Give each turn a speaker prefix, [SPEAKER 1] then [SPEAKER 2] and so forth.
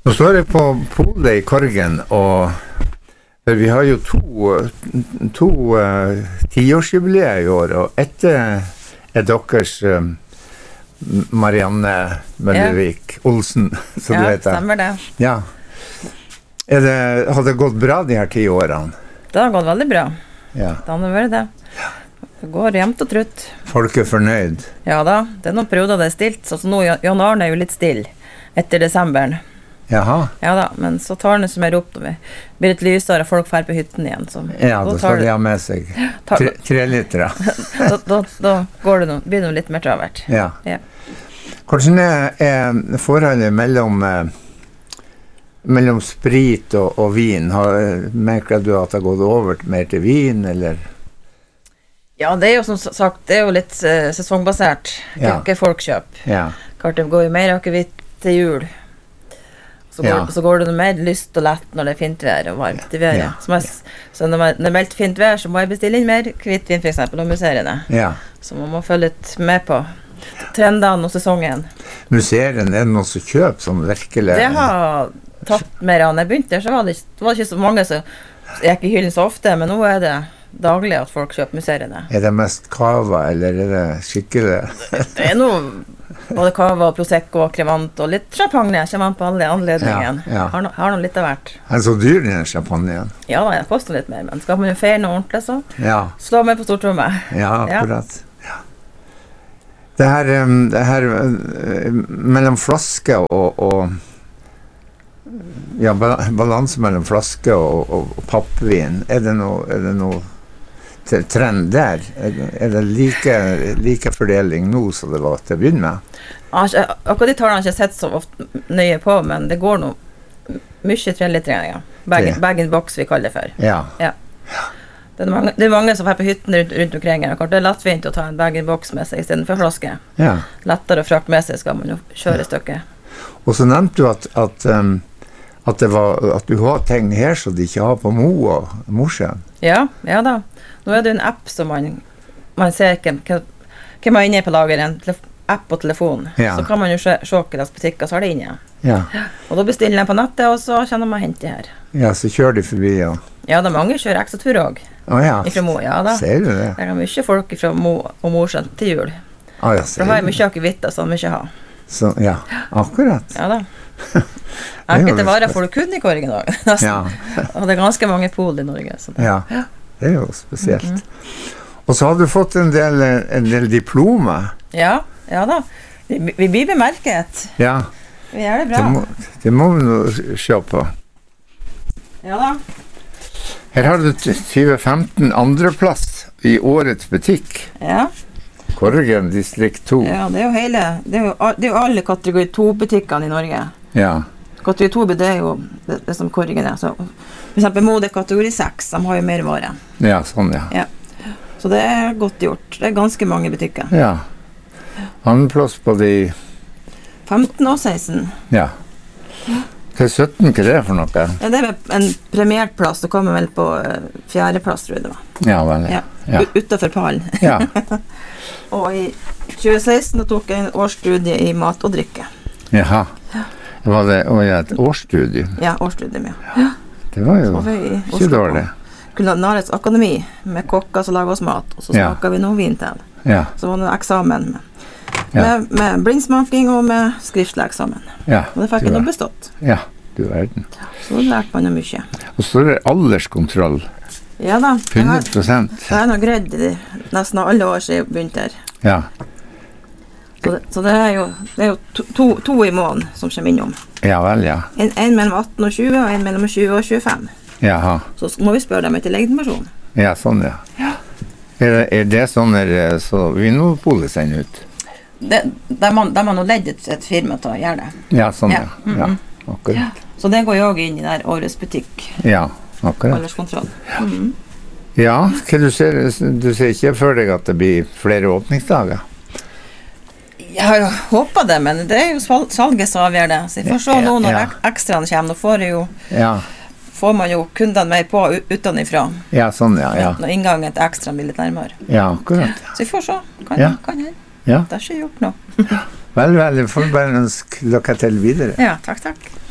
[SPEAKER 1] Nå står jeg på polet I Korgen, og vi har jo to 10-årsjubileer I år, og etter deres Marianne Møllevik Olsen, som du heter.
[SPEAKER 2] Ja, stemmer det.
[SPEAKER 1] Ja. Har det gått bra de her 10 årene?
[SPEAKER 2] Det har gått veldig bra.
[SPEAKER 1] Ja.
[SPEAKER 2] Det har vært det. Det går jevnt og trutt.
[SPEAKER 1] Folk fornøyd?
[SPEAKER 2] Ja da, det noen perioder det stilt, så nå januaren jo litt still etter desemberen.
[SPEAKER 1] Jaha.
[SPEAKER 2] Ja da, men så tar det som opp når vi blir litt lysere, folk fer på hytten igjen. Så,
[SPEAKER 1] ja, da skal de ha med seg 3 liter.
[SPEAKER 2] da går det blir det litt mer travert.
[SPEAKER 1] Ja. Hvordan forholdet mellom sprit og vin? Merker du at det har gått over mer til vin, eller?
[SPEAKER 2] Ja, det jo som sagt, det jo litt sesongbasert. Det ikke folk kjøper.
[SPEAKER 1] Ja.
[SPEAKER 2] Klart det går jo mer akevitt til jul. Så går det noe mer lyst og lett når det fint vær og varmt I været. Ja. Så når det meldt fint vær, så må jeg bestille inn mer kvittvin for eksempel om museerne.
[SPEAKER 1] Ja.
[SPEAKER 2] Så man må følge litt med på trendene og sesongen.
[SPEAKER 1] Museerne, det noen som kjøper som virkelig? Det
[SPEAKER 2] har tatt mer av. Når jeg begynte der, så var det ikke så mange som gikk I hyllen så ofte, men nå det daglig at folk kjøper museerne.
[SPEAKER 1] Det mest kava, eller det skikkelig?
[SPEAKER 2] Det noe både kava, prosecco, kremant og litt champagne. Kommer an på alle anledningen.
[SPEAKER 1] Ja.
[SPEAKER 2] Har noe litt av hvert.
[SPEAKER 1] Så dyr den champagnen?
[SPEAKER 2] Ja, det koster litt mer, men skal man jo feire noe ordentlig, så slå meg på stortrommet.
[SPEAKER 1] Ja, akkurat. Ja. Det her mellom flaske og balanse mellom flaske og pappvin, det noe trend der? Det like fordeling nå som det var til å begynne med?
[SPEAKER 2] Akkurat de tallene har jeg ikke sett så ofte nøye på, men det går noe mye 3-liter-treninger. Bag-in-box vi kaller det for.
[SPEAKER 1] Ja.
[SPEAKER 2] Det mange som er på hytten rundt omkring. Det lettvint å ta en bag-in-box med seg I stedet for flaske.
[SPEAKER 1] Ja.
[SPEAKER 2] Lettere å frakte med seg skal man jo kjøre stykket.
[SPEAKER 1] Og så nevnte du at du har ting her som de ikke har på Mo og Mosjøen. Ja
[SPEAKER 2] da. Nå det en app som man ser hvem man inne på lager, en app på telefon.
[SPEAKER 1] Ja.
[SPEAKER 2] Så kan man jo se hvilke butikker så det inne.
[SPEAKER 1] Ja.
[SPEAKER 2] Og da bestiller den på nettet, og så kjenner man hente her.
[SPEAKER 1] Ja, så kjører de forbi, ja.
[SPEAKER 2] Ja, det mange kjører ekstra tur også. Ifra Mo, ja da.
[SPEAKER 1] Ser du det?
[SPEAKER 2] Det mye folk fra Mo og Mosjøen til jul.
[SPEAKER 1] Ja, ser du.
[SPEAKER 2] For har jeg mye akevitter som vi ikke har.
[SPEAKER 1] Så, ja, akkurat.
[SPEAKER 2] Ja da. Enkelte varer får du kun I Korgen også. Ja. Og det ganske mange pol I Norge. Så det.
[SPEAKER 1] Ja, det jo spesielt. Og så har du fått en del diplomer.
[SPEAKER 2] Ja da. Vi blir bemerket.
[SPEAKER 1] Ja.
[SPEAKER 2] Vi det bra.
[SPEAKER 1] Det må vi nå se på.
[SPEAKER 2] Ja da.
[SPEAKER 1] Her har du 2015 andreplass I årets butikk.
[SPEAKER 2] Ja.
[SPEAKER 1] Korgen, distrikt 2.
[SPEAKER 2] Ja, det jo alle kategori 2-butikkene I Norge.
[SPEAKER 1] Ja.
[SPEAKER 2] Kategori 2 det jo det som Korgen så for eksempel mode kategori 6, de har jo mer vare.
[SPEAKER 1] Ja, sånn ja.
[SPEAKER 2] Så det godt gjort. Det ganske mange butikker.
[SPEAKER 1] Ja. Andreplass på de
[SPEAKER 2] 15 og 16.
[SPEAKER 1] Ja. Til 17, hva det for noe?
[SPEAKER 2] Ja, det en premiert plass, det kommer vel på 4. plass, tror jeg det var.
[SPEAKER 1] Ja, vel, ja.
[SPEAKER 2] Utenfor pallen.
[SPEAKER 1] Ja.
[SPEAKER 2] Og I 2016 da tok jeg en årsstudie I mat og drikke.
[SPEAKER 1] Jaha. Var det et årsstudium?
[SPEAKER 2] Ja, årsstudium, ja.
[SPEAKER 1] Det var jo ikke dårlig.
[SPEAKER 2] Kulinarisk akademi med kokker som lager oss mat, og så smaker vi noe vin til.
[SPEAKER 1] Ja.
[SPEAKER 2] Så var det noe eksamen med blindsmaking og med skriftlig eksamen.
[SPEAKER 1] Ja.
[SPEAKER 2] Og det fikk jeg noe bestått.
[SPEAKER 1] Ja, du verden.
[SPEAKER 2] Så lærte man jo mye.
[SPEAKER 1] Og så det alderskontroll.
[SPEAKER 2] Ja da.
[SPEAKER 1] 100%.
[SPEAKER 2] Det noe greit I nesten alle år siden jeg begynte her.
[SPEAKER 1] Ja.
[SPEAKER 2] Så det jo to I måneden som kommer innom.
[SPEAKER 1] Ja vel, ja.
[SPEAKER 2] En mellom 18 og 20, og en mellom 20 og 25.
[SPEAKER 1] Jaha.
[SPEAKER 2] Så må vi spørre dem etter legitimasjon.
[SPEAKER 1] Ja, sånn ja. Det sånn så Vinmonopolet sender ut?
[SPEAKER 2] Der man har ledd et firma til å gjøre det.
[SPEAKER 1] Ja, sånn ja. Ja, akkurat.
[SPEAKER 2] Ja. Så det går jo også inn I der årets butikk.
[SPEAKER 1] Ja, akkurat.
[SPEAKER 2] Alderskontroll.
[SPEAKER 1] Ja, hva du ser ikke for deg at det blir flere åpningsdager?
[SPEAKER 2] Jeg har jo håpet det, men det jo salget som avgjør det. Så jeg får se nå når ekstraene kommer. Nå får man jo kundene mer på utenifra.
[SPEAKER 1] Ja, sånn, ja.
[SPEAKER 2] Når inngangen til ekstra blir litt nærmere.
[SPEAKER 1] Ja, akkurat.
[SPEAKER 2] Så jeg får se. Kan jeg?
[SPEAKER 1] Ja.
[SPEAKER 2] Det har ikke gjort noe.
[SPEAKER 1] Vel, jeg får bare ønske lykke til videre.
[SPEAKER 2] Ja, takk.